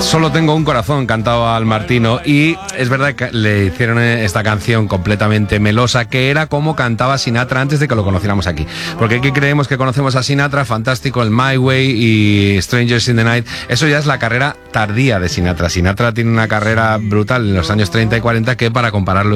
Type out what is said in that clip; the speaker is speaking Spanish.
Solo tengo un corazón, cantaba al Martino, y es verdad que le hicieron esta canción completamente melosa, que era como cantaba Sinatra antes de que lo conociéramos aquí. Porque aquí creemos que conocemos a Sinatra, fantástico, el My Way y Strangers in the Night. Eso ya es la carrera tardía de Sinatra. Sinatra tiene una carrera brutal en los años 30 y 40 que, para compararlo